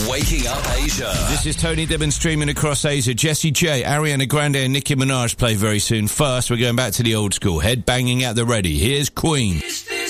Waking Up Asia. This is Tony Dibbon streaming across Asia. Jessie J, Ariana Grande and Nicki Minaj play very soon. First, we're going back to the old school. Head banging at the ready. Here's Queen.